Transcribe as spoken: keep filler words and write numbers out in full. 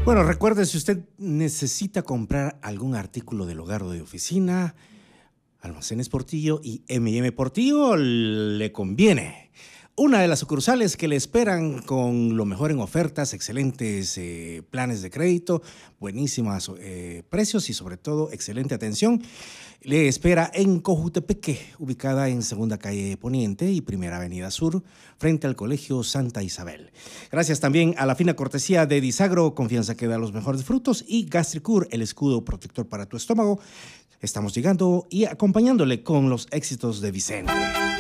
Bueno, recuerde, si usted necesita comprar algún artículo del hogar o de oficina, Almacenes Portillo y eme y eme Portillo le conviene. Una de las sucursales que le esperan con lo mejor en ofertas, excelentes eh, planes de crédito, buenísimos eh, precios y sobre todo excelente atención. Le espera en Cojutepeque, ubicada en Segunda Calle Poniente y Primera Avenida Sur, frente al Colegio Santa Isabel. Gracias también a la fina cortesía de Disagro, confianza que da los mejores frutos, y Gastricur, el escudo protector para tu estómago. Estamos llegando y acompañándole con los éxitos de Vicente.